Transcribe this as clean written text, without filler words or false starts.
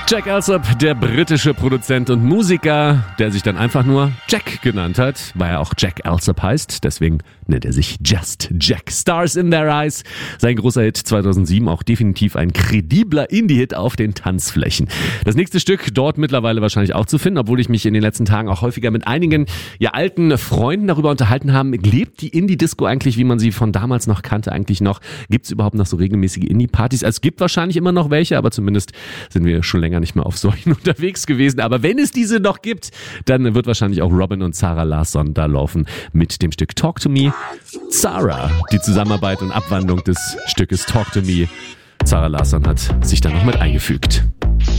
Jack Alsop, der britische Produzent und Musiker, der sich dann einfach nur Jack genannt hat, weil er auch Jack Alsop heißt. Deswegen nennt er sich Just Jack. Stars in Their Eyes. Sein großer Hit 2007, auch definitiv ein kredibler Indie-Hit auf den Tanzflächen. Das nächste Stück dort mittlerweile wahrscheinlich auch zu finden, obwohl ich mich in den letzten Tagen auch häufiger mit einigen alten Freunden darüber unterhalten habe. Lebt die Indie-Disco eigentlich, wie man sie von damals noch kannte, eigentlich noch? Gibt es überhaupt noch so regelmäßige Indie-Partys? Also es gibt wahrscheinlich immer noch welche, aber zumindest sind wir schon länger nicht mehr auf solchen unterwegs gewesen. Aber wenn es diese noch gibt, dann wird wahrscheinlich auch Robin und Zara Larsson da laufen mit dem Stück Talk to Me. Zara, die Zusammenarbeit und Abwandlung des Stückes Talk to Me. Zara Larsson hat sich da noch mit eingefügt.